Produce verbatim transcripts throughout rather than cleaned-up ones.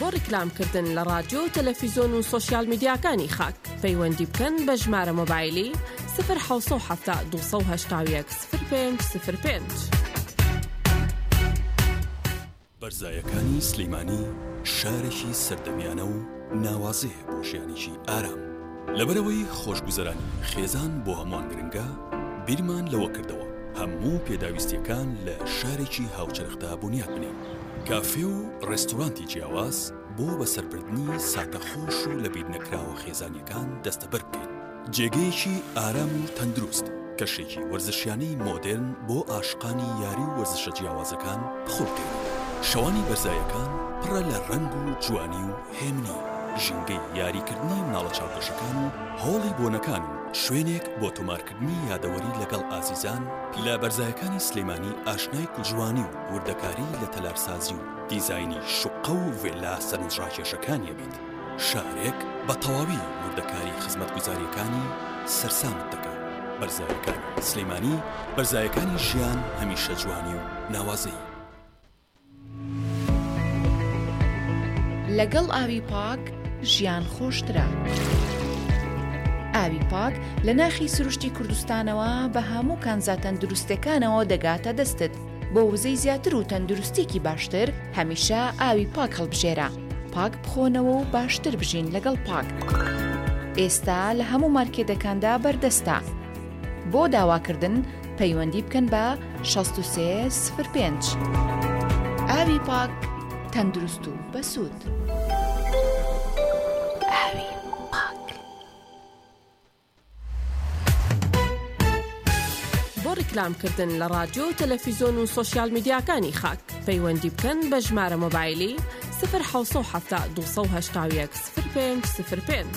بۆ ڕیکلامکردن لە رادیۆ و تەلەڤیزۆن و سۆشیال میدیاکانی خاک پەیوەندی بکەن بە ژمارە مۆبایلی صفر حەوت هەفتا دوو سەد و هەشتا و یەک صفر پێنج صفر پێنج. بەرزایەکانی سلەیمانی شارێکی سەردەمیانە و ناوازەیە بۆ ژیانێکی ئارام. لەبەرەوەی خۆشگوزەرانی خێزان بۆ هەمووان گرنگە، بیرمان لەوە کردەوە هەموو پێداویستیەکان لە شارێکی هاوچەرخدا بنیاد بنین. کافێ و ڕێستورانتی جیاواز بۆ بەسەربردنی ساتەخۆش و لە بیر نەکراوە خێزانیەکان دەستەبەر بکەین. جێگەیەکی ئارام و تەندروست، کەشێکی وەرزشیانەی مۆدێرن بۆ عاشقانی یاری و وەرزشە جیاوازەکان بخۆ بکەین. شەوانی بەرزایەکان پڕە لە ڕەنگ و جوانی و هێمنی، ژینگەی یاریکردنی مناڵە چاوپۆشەکان و هۆڵی بۆنەکان و شوێنێک بۆ تۆمارکردنی یادەوەری لەگەڵ ئازیزان. لە بەرزایەکانی سلەیمانی ئاشنای کوژوانی و وردەکاری لە تەلارسازی و دیزاینی شوقە و ڤێلا سەرنجڕاکێشەکانیە بێت. شارێک بە تەواوی وردەکاری خزمەتگوزاریەکانی سەرسامت دەکات. بەرزایەکانی سلەیمانی، بەرزایەکانی ژیان هەمیشە جوانی و ناوازەی. لەگەڵ ئاوی پاک ژیان خۆشترە. ئاوی پاک لە ناخی سروشتی کوردستانەوە بە هەموو کانزا تەندروستەکانەوە دەگاتە دەستت. بۆ وزەی زیاتر و تەندروستێکی باشتر هەمیشە ئاوی پاک هەڵبژێرە. پاک بخۆنەوە و باشتر بژین لەگەڵ پاک. ئێستا لە هەموو مارکێتەکاندا بەردەستە. بۆ داواکردن پەیوەندی بکەن بە شەست و سێ صفر پێنج. ئاوی پاک، تەندروست و بەسوود. ئاوی پاک. بۆ ڕیکلامکردن لە رادیۆ و تەلەڤیزۆن و سۆشیال میدیاکانی خاک پەیوەندی بکەن بە ژمارە مۆبایلی صفر حەوت هەفتا دوو سەد و هەشتا و یەک صفر پێنج صفر پێنج.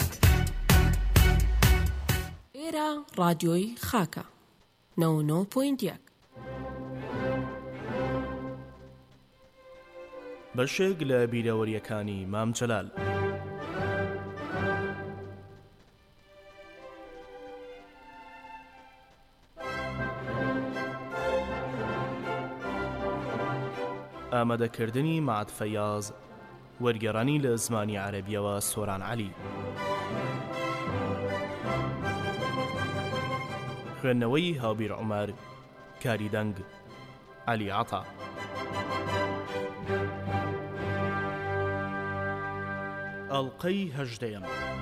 ئێرە رادیۆی خاکە نەوە و نۆ پۆینت یەک. بەشێک لە بیرەوەریەکانی مام جەلال. ئامادەکردنی مەعەد فەیاض، وەرگێڕانی لە زمانی عەرەبیەوە سۆران عەلی. خوێندنەوەی هاوبیر عومەر، کاری دەنگ عەلی عەتا. ئەڵقەی هەژدەیەم.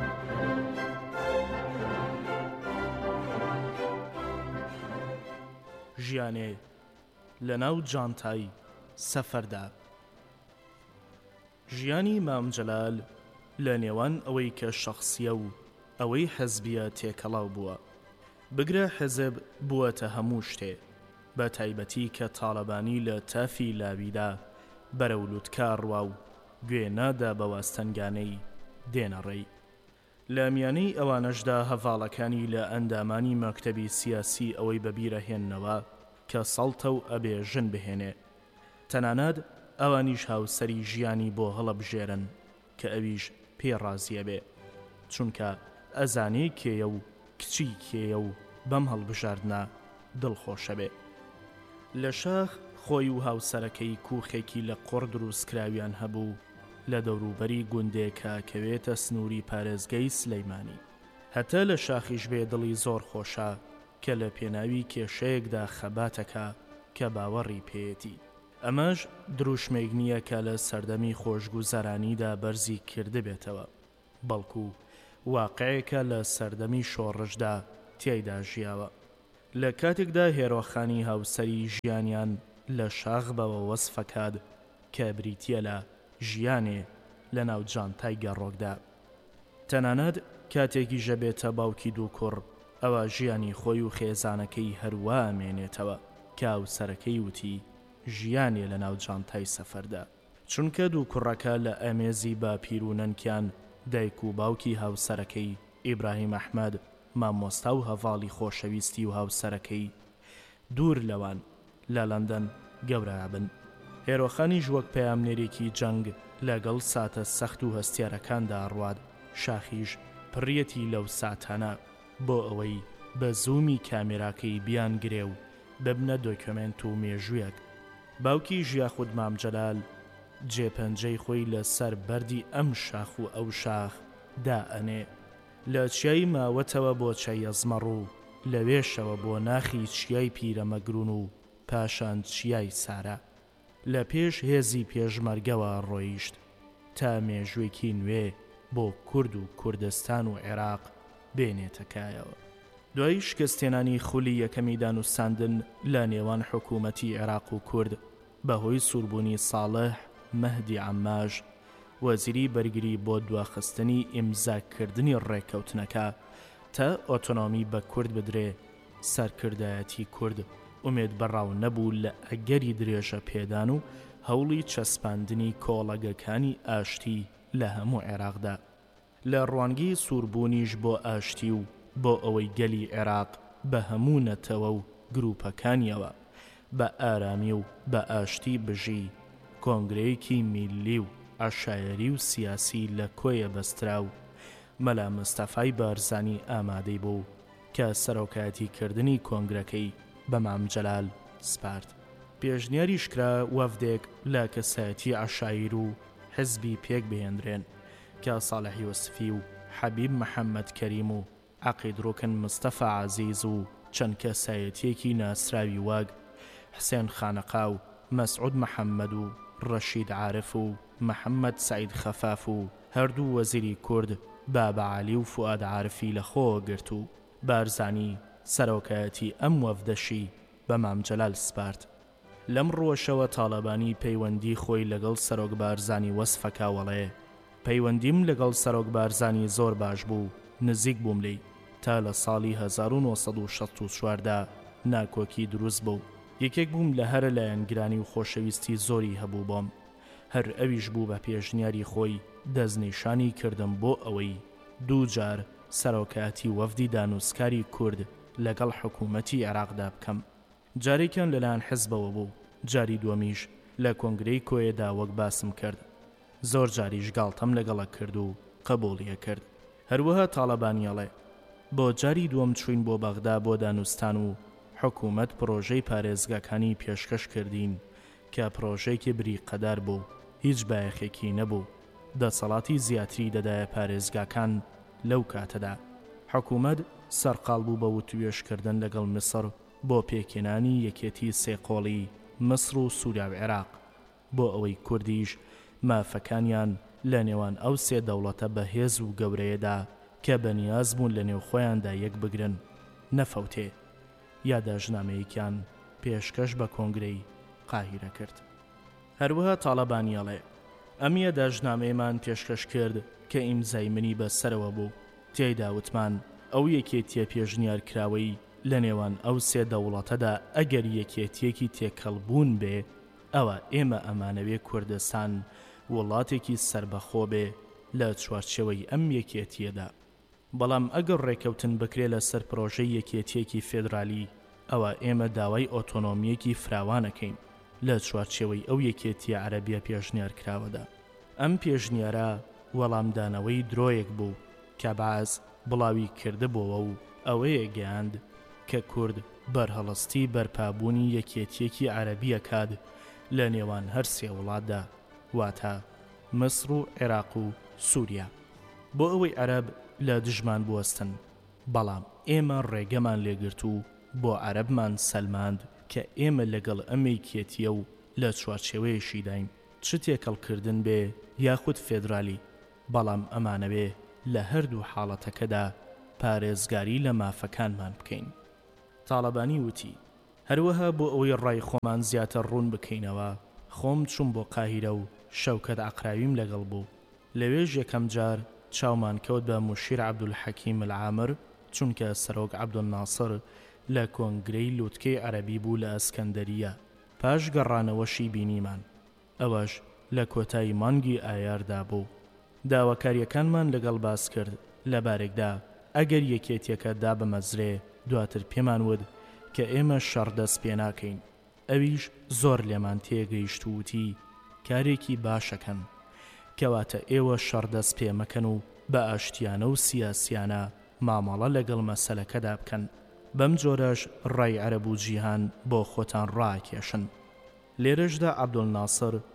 ژیانێ لە ناو جانتای سەفەردا. ژیانی مام جەلال لە نێوان ئەوەی کە شەخسیە و ئەوەی حەزبیە تێکەڵاو بووە. بگرە حزب بووەتە هەموو شتێ، بە تایبەتی کە تاڵەبانی لە تافی لاویدا بەرەولوتکار ڕوا و گوێ نادا بە واستەنگانەی دێنەڕێی. لە میانەی ئەوانەشدا هەڤاڵەکانی لە ئەندامانی مەکتەبی سیاسی ئەوەی بەبیرەهێننەوە کە سەڵتە و ئەبێ ژن بهێنێ. تەنانەت ئەوانیش هاوسەری ژیانی بۆ هەڵەبژێرن کە ئەویش پێڕازیە بێ، چونکە ئەزانێ کێیە و کچی کێیە و بەم هەڵبژاردنە دڵخۆشە بێ. لە شاخ خۆی و هاوسەرەکەی کووخێکی لە قوڕ دروستکراویان هەبوو لە دەوروبەری گوندێکە کەوێتە سنووری پارێزگەی سلەیمانی. هەتا لە شاخیش بێ دڵی زۆر خۆشە کە لە پێناوی کێشەیەکدا خەباتەکە کە باوەڕی پێیەتی. ئەمەش دروشمێک نییە کە لە سەردەمی خۆشگوزەرانیدا بەرزی کرده بێتەوە، بەڵکو واقعەیەکە لە سەردەمی شۆڕشدا تێیدا ژیاوە. لە کاتێکدا هێرۆخانی هاوسەری ژیانیان لە شاخ بەوە وەسفەکات کە بریتیە لە ژیانێ لە ناو جانتای گەڕۆکدا. تەنانەت کاتێکی ژەبێتە باوکی دوو کوڕ، ئەوە ژیانی خۆی و خێزانەکەی هەروە ئەمێنێتەوە کە هاوسەرەکەی وتی ژیانێ لە ناو جانتای سەفەردا، چونکە دوو کوڕەکە لە ئەمێزی باپیر و نەنکیان دایک و باوکی هاوسەرەکەی ئیبراهیم ئەحمەد مامۆستا و هەڤاڵی خۆشەویستی و هاوسەرەکەی دوور لەوان لە لەندەن گەورەبن. هێرۆخانیش وەک پەیامنێرێکی جەنگ لەگەڵ ساتە سەخت و هەستیارەکاندا ڕواد. شاخیش پڕیەتی لەو ساتانە بۆ ئەوەی بە زوومی کامێراکەی بیان گرێ و ببنە دۆکمنت و مێژوویەک. باوکی ژیاخود مام جەلال جێپەنجەی خۆی لەسەر بەردی ئەم شاخ و ئەو شاخ دائەنێ لە چیای ماوەتەوە بۆ چەیەزمەڕ و لەوێشەوە بۆ ناخی چیای پیرەمەگرون و پاشان چیای سارە لە پێش هێزی پێشمەرگەوە ڕۆیشت تا مێژوێکی نوێ بۆ کورد و کوردستان و عێراق بێنێتەکایەوە. دوای شکستێنانی خولی یەکەمی دانوستاندن لە نێوان حکوومەتی عێراق و کورد بەهۆی سووربوونی ساڵح مەهدی عەماژ وەزیری بەرگری بۆ دواخستنی ئیمزاکردنی ڕێککەوتنەکە تا ئۆتۆنۆمی بە کورد بدرێ، سەرکردایەتی کورد ئومێد بەڕاو نەبوو لە ئەگەری درێژە پێدان و هەوڵی چەسپاندنی کۆڵەگەکانی ئاشتی لە هەموو عێراقدا. لە ڕوانگەی سووربوونیش بۆ ئاشتی و بۆ ئەوەی گەلی عێراق بە هەموو نەتەوە و گروپەکانیەوە بە ئارامی و بە ئاشتی بژی، کۆنگرەیەکی میلی و عەشایەری و سیاسی لە کۆیە بەسترا و مەلا مستەفای بارزانی ئامادەی بوو کە سەرۆکایەتیکردنی کۆنگرەکەی بە مام جەلال سپارد. پێشنیاریش کرا وەفدێک لە کەسایەتی عەشایر و حزبی پێک بهێنرێن کە ساڵح یوسفی و حەبیب محەممەد کەریم و عەقید ڕوکن مستەفا عەزیز و چەند کەسایەتیەکی ناسراوی واگ حسێن خانەقا و مەسعود محەممەد و ڕەشید عارف و محەممەد سەعید خەفاف و هەردوو وەزیری کورد بابە عالی و فواد عارفی لە خۆ گرت و بارزانی سەرۆکایەتی ئەم وەفدەشی بە مام جەلال سپارد. لەم ڕۆژەوە تاڵەبانی پەیوەندی خۆی لەگەڵ سەرۆک بارزانی وەسفەکە وەڵێ پەیوەندیم لەگەڵ سەرۆک بارزانی زۆر باش بوو، نزیک بووم لی تا لە ساڵی هەزار و نۆسەد و شەست و چواردا ناکۆکی دروست بوو. یەکێک بووم لە هەرە لایەنگرانی و خۆشەویستی زۆری هەبوو بۆم، هەر ئەویش بوو بە پێشنیاری خۆی دەستنیشانی کردم بۆ ئەوەی دوو جار سەرۆکایەتی وەفدی دانووسکاری کورد لەگەڵ حکوومەتی عێراقدا بکەم. جارێکیان لەلایەن حزبەوە بوو، جاری دووەمیش لە کۆنگرەی کۆیەدا وەک باسم کرد. زۆر جاریش گاڵتەم لەگەڵە کرد و قبوڵیە کرد. هەروەها تاڵەبانیەڵێ بۆ جاری دووەم چوین بۆ بەغدا بۆ دانوستان و حکوومەت پرۆژەی پارێزگاکانی پێشکەش کردین کە پرۆژەیەکی بریقەدار بوو، هیچ بایەخێکی نەبوو، دەسەڵاتی زیاتری دەدایە پارێزگاکان. لەو کاتەدا حکوومەت سەرقاڵ بوو بە وتوێشکردن لەگەڵ مسر بۆ پێکێنانی یەکێتی سێقۆڵی مسر و سووریا و عێراق بۆ ئەوەی کوردیش مافەکانیان لە نێوان ئەو سێ دەوڵەتە بەهێز و گەورەیەدا کە بەنیاز بوون لە نێو خۆیاندا یەک بگرن نەفەوتێ. یا داژنامەیەکیان پێشکەش بە کۆنگرەی قاهیرە کرد. هەروەها تاڵەبانیەڵێ ئەمیە داژنامەیەمان پێشکەش کرد کە ئیمزای منی بەسەرەوە بوو، تێیدا وتمان ئەو یەکێتیە پێشنیارکراوەی لە نێوان ئەو سێ دەوڵەتەدا ئەگەر یەکێتیەکی تێکەڵبوون بێ ئەوە ئێمە ئەمانەوێ کوردستان وڵاتێکی سربەخۆ بێ لە چوارچێوەی ئەم یەکێتیەدا. بەڵام ئەگەر ڕێکەوتن بکرێ لە سەر پرۆژەی یەکێتیەکی فێدرالی ئەوە ئێمە داوای ئۆتۆنۆمیەکی فراوانەکەین لە چوارچێوەی ئەو یەکێتیە عەرەبیە پێشنیارکراوەدا. ئەم پێشنیارە وەڵامدانەوەی درۆیەک بوو کە باز بڵاوی کردبووە و ئەوەیە گەیاند کە کورد بەرهەڵستی بەرپابوونی یەکێتیەکی عەرەبیە کات لە نێوان هەر سێ وڵاتدا، واتە مسر و عێراق و سووریا، بۆ ئەوەی عەرەب لە دژمان بوەستن. بەڵام ئێمە ڕێگەمان لێگرت و بۆ عەرەبمان سەلماند کە ئێمە لەگەڵ ئەمەی کێتیە و لە چوارچێوەیەشی داین، چ تێکەڵکردن بێ یاخود فێدرالی، بەڵام ئەمانەوێ لە هەردوو حاڵەتەکەدا پارێزگاری لە مافەکانمان بکەین. تاڵەبانی وتی هەروەها بۆ ئەوەی ڕای خۆمان زیاتر ڕوون بکەینەوە خۆم چوم بۆ قاهیرە و شەوکەت عەقراویم لەگەڵ بوو. لەوێژ یەکەم جار چاومان کەوت بە موشیر عەبدولحەکیم العامر چونکە سەرۆک عەبدولناسر لە کۆنگرەی لوتکەی عەرەبی بوو لە ئەسکەندەریە. پاش گەڕانەوەشی بینیمان، ئەوەش لە کۆتایی مانگی ئایاردا بوو. داواکاریەکانمان لەگەڵ باس کرد لەبارێکدا ئەگەر یەکێتیەکە دا بەمەزرێ دواتر پێمان ود کە ئێمە شەڕ دەست پێ ناکەین. ئەویش زۆر لێمان تێگەیشت و وتی کارێکی باشەکەن، کەواتە ئێوە شەڕ دەست پێ مەکەن و بە ئاشتیانە و سیاسیانە مامەڵە لەگەڵ مەسەلەکەدا بکەن، بەم جۆرەش ڕای عەرەب و جیهان بۆ خۆتان ڕاکێشن. لێرەشدا عەبدولناسر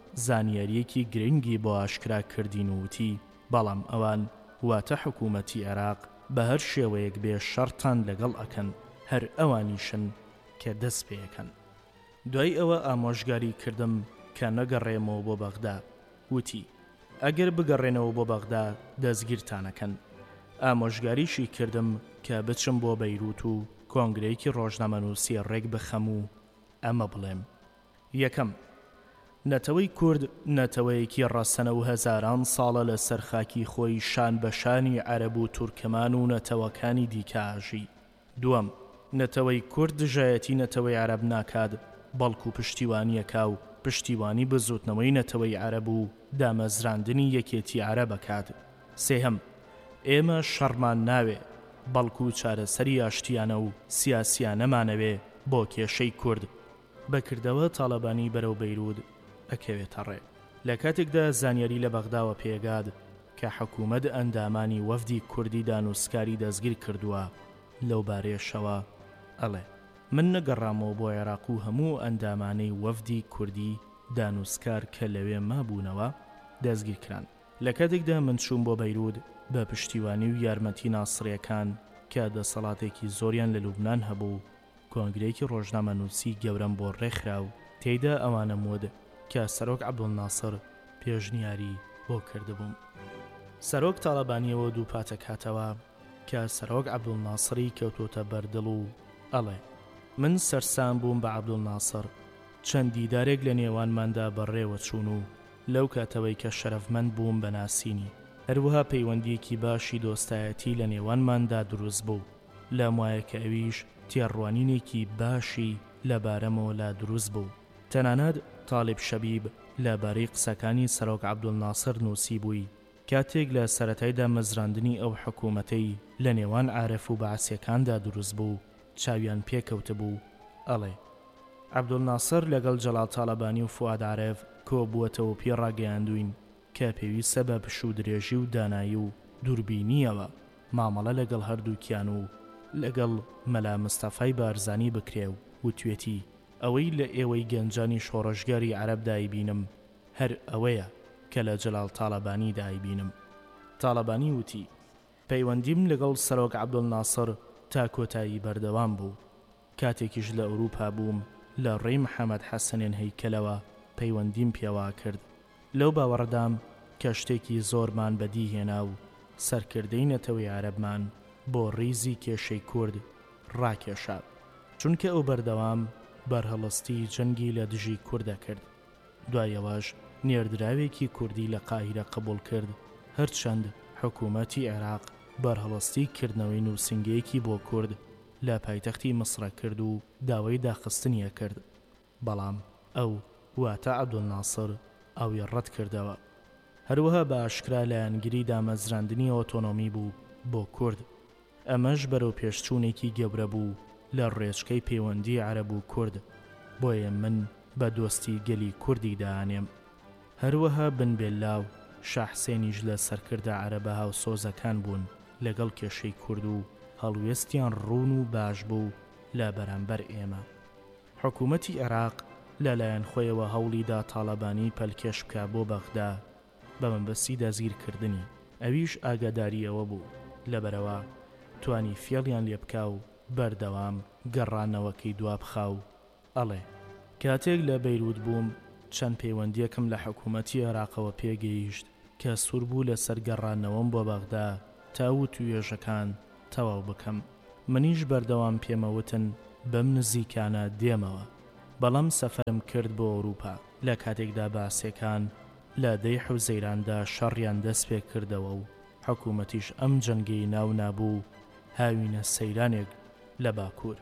زانیاریەکی گرنگی بۆ ئاشکرا کردین و وتی بەڵام ئەوان واتە حکوومەتی عێراق بە هەر شێوەیەک بێ شەڕتان لەگەڵ ئەکەن هەر ئەوانیشن کە دەست پێیەکەن. دوای ئەوە ئامۆژگاری کردم کە نەگەڕێمەوە بۆ بەغدا. وتی ئەگەر بگەڕێنەوە بۆ بەغدا دەستگیرتانەکەن. ئامۆژگاریشی کردم کە بچم بۆ بەیروت و کۆنگرەیەکی ڕۆژنامەنووسی ڕێک بخەم و ئەمە بڵێم. یەکەم، نەتەوەی کورد نەتەوەیەکی ڕەسەنە و هەزاران ساڵە لە سەرخاکی خۆی شان بە شانی عەرەب و تورکمان و نەتەوەکانی دیکەژی. دووەم، نەتەوەی کورد دژایەتی نەتەوەی عەرەب ناکات بەڵکو پشتیوانیەکا و پشتیوانی بزوتنەوەی نەتەوەی عەرەب و دامەزراندنی یەکێتی عەرەبەکات. سێهەم، ئێمە شەڕمان ناوێ بەڵکو چارەسەری ئاشتیانە و سیاسیانەمانەوێ بۆ کێشەی کورد. بەکردەوە تاڵەبانی بەرەو بەیروود ئەکەوێتە ڕێ. لە کاتێکدا زانیاری لە بەغداوە پێگاد کە حکوومەت ئەندامانی وەفدی کوردی دانووسکاری دەستگیر کردووە لەو بارێشەوە ئەڵێ من نەگەڕامەوە بۆ عێراق و هەموو ئەندامانەی وەفدی کوردی دانووسکار کە لەوێ مابوونەوە دەستگیر کران. لە کاتێکدا من چوون بۆ بەیروود بە پشتیوانی و یارمەتی ناسڕیەکان کە دەسەڵاتێکی زۆریان لە لوبنان هەبوو کۆنگرەیەکی ڕۆژنامەنووسی گەورەم بۆ ڕێکخرا و تێیدا ئەوانە مود کە سەرۆک عەبدولناسر پێشنیاری بۆ کردبووم. سەرۆک تاڵەبانیەوە دوو پاتە کاتەوە کە سەرۆک عەبدولناسری کەوتۆتە بەردڵ و ئەڵێ من سەرسام بووم بە عەبدولناسر. چەند دیدارێک لە نێوانماندا بەڕێوە چوون و لەو کاتەوەی کە شەرەفمەند بووم بە ناسینی. هەروەها پەیوەندیەکی باشی دۆستایەتی لە نێوانماندا دروست بوو. لەم وایە کە ئەویش تێڕوانینێکی باشی لەبارەمەوە لا دروست بوو. تەنانەت تاڵیب شەبیب لەبارەی قسەکانی سەرۆک عەبدولناسر نووسی بووی کاتێک لە سەرەتایدا مەزراندنی ئەو حکوومەتەی لە نێوان عارف و بەعسیەکاندا دروست بوو چاویان پێکەوتە بوو. ئەڵێ عەبدولناسر لەگەڵ جەلال تاڵەبانی و فواد عارف کۆ بووەتەوە پێ ڕاگەیاندوین کە پێویستە بە پش و درێژی و دانایی و دووربینیەوە مامەڵە لەگەڵ هەردووکیان و لەگەڵ مەلا مستەفای بارزانی بکرێ و وتوێتی ئەوەی لە ئێوەی گەنجانی شۆڕژگاری عەرەب دایبینم هەر ئەوەیە کە لە جەلال تاڵەبانی دایبینم. تاڵەبانی وتی پەیوەندیم لەگەڵ سەرۆک عەبدولناسر تا کۆتایی بەردەوام بوو. کاتێکیش لە ئەوروپا بووم لە ڕێی محەممەد حەسەنێن هەیکەلەوە پەیوەندیم پێوا کرد. لەو باوەڕدام کە شتێکی زۆرمان بەدیهێنا و سەرکردەی نەتەوەی عەرەبمان بۆ ڕیزی کێشەی کورد ڕاکێشا چونکە ئەو بەردەوام بەرهەڵستی جەنگی لە دژی کوردە کرد. دوایەوەش نێردراوێکی کوردی لە قاهیرە قبول کرد هەرچەند حکوومەتی عێراق بەرهەڵستی کردنەوەی نووسنگەیەکی بۆ کورد لە پایتەختی مسڕە کرد و داوای داخستنیە کرد. بەڵام ئەو واتە عەبدولناسر ئەوی ڕەت کردەوە. هەروەها بە ئاشکرا لایەنگیری دامەزراندنی ئۆتۆنۆمی بوو بۆ کورد. ئەمەش بەرەو پێشچوونێکی گەورە بوو لە ڕێچکەی پەیوەندی عەرەب و کورد. بۆیە من بە دۆستی گەلی کوردی داهانێم. هەروەها بن بێلاو شاحسێنیش لە سەرکردە عەرەبە هاوسۆزەکان بوون لەگەڵ کێشەی کورد و هەڵوێستیان ڕوون و باش بوو لە بەرامبەر ئێمە. حکوومەتی عێراق لەلایەن خۆیەوە هەوڵیدا تاڵەبانی پەلکێش بکا بۆ بەغدا بە مەبەستی دەستگیرکردنی. ئەویش ئاگاداریەوە بوو لەبەرەوە توانی فێڵیان لێ بکا و بەردەوام گەڕانەوەکەی دوا بخا و ئەڵێ کاتێک لە بەیروود بووم چەند پەیوەندیەکم لە حکوومەتی عێراقەوە پێگەیشت کە سوور بوو لە سەرگەڕانەوەم بۆ بەغدا تا و توێژەکان تەواو بکەم. منیش بەردەوام پێمەوتن بەم نزیکانە دێمەوە. بەڵام سەفەرم کرد بۆ ئەوروپا لە کاتێکدا باسیەکان لە دەی حوزەیراندا شەڕیان دەست پێ کردەوە و حکوومەتیش ئەم جەنگەی ناو نابوو هاوینە سەیرانێک لە باکوور.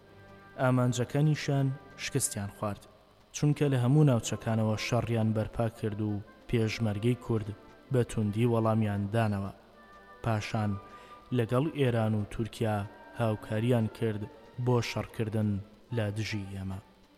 ئامانجەکانیشان شکستیان خوارد چونکە لە هەموو ناوچەکانەوە شەڕیان بەرپا کرد و پێشمەرگەی کورد بە توندی وەڵامیان دانەوە. پاشان لەگەڵ ئێران و تورکیا هاوکاریان کرد بۆ شەڕکردن لە دژی ئێمە.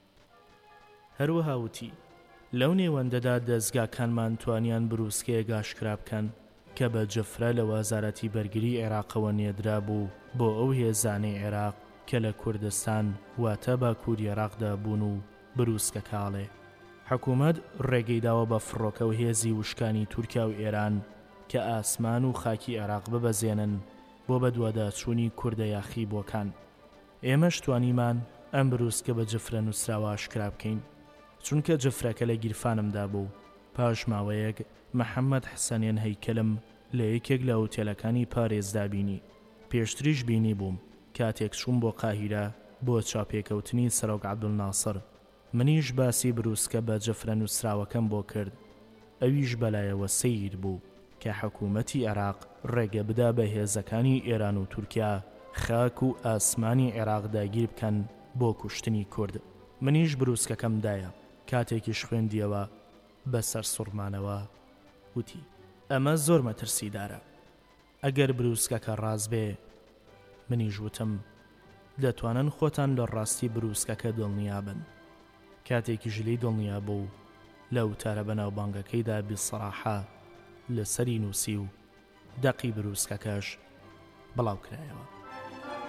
هەروەها وتی لەو نێوەندەدا دەستگاکانمان توانیان بروسکەیە گاشکرا بکەن کە بە جفرە لە وەزارەتی بەرگری عێراقەوە نێدرا بوو بۆ ئەو هێزانەی عێراق کە لە کوردستان واتە باکووری عێراقدا بوون و بروسکە کاڵێ حکوومەت ڕێگەی داوە بە فڕۆکە و هێزی وشکانی تورکیا و ئێران کە ئاسمان و خاکی عێراق ببەزێنن بۆ بە دوواداچوونی کوردە یاخی بۆکان. ئێمەش توانیمان ئەم بروسکە بە جفرە نووسراوە ئاشکرا بکەین، چونکە جفرەکە لە گیرفانمدا بوو. پاش ماوەیەک محەممەد حسەنێن هەیکلم لە یەکێک لە ئوتێلەکانی پارێزدا بینی. پێشتریش بینی بووم کاتێک چوون بۆ قاهیرە بۆ چاپێکەوتنی سەرۆک عەبدولناسر. منیش باسی بروسکە بە جفرە نووسراوەکەم بۆ کرد. ئەویش بەلایەوە سەیر بوو کە حکوومەتی عێراق ڕێگە بدا بە هێزەکانی ئێران و تورکیا خاک و ئاسمانی عێراق داگیر بکەن بۆ کوشتنی کورد. منیش بروسکەکەمدایە کاتێکیش خوێندیەوە بەسەر سوڕمانەوە وتی ئەمە زۆر مەترسیدارە، ئەگەر بروسکەکە ڕاست بێ. منیش وتم دەتوانن خۆتان لە ڕاستی بروسکەکە دڵنیابن. کاتێکی ژلی دڵنیا بوو لە وتارە بەناوبانگەکەیدا بیسەراحە لەسەری نووسی و دەقی بروسکەکەش بڵاو کرایەوە.